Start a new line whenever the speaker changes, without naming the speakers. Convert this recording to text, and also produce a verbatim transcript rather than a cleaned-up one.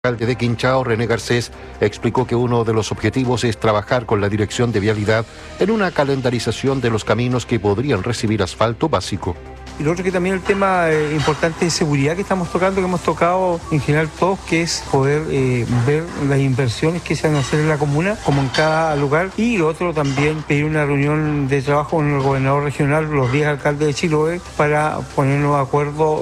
El alcalde de Quinchao, René Garcés, explicó que uno de los objetivos es trabajar con la Dirección de Vialidad en una calendarización de los caminos que podrían recibir asfalto básico.
Y lo otro que también el tema eh, importante de seguridad que estamos tocando, que hemos tocado en general todos, que es poder eh, ver las inversiones que se van a hacer en la comuna, como en cada lugar. Y lo otro también pedir una reunión de trabajo con el gobernador regional, los diez alcaldes de Chiloé, para ponernos de acuerdo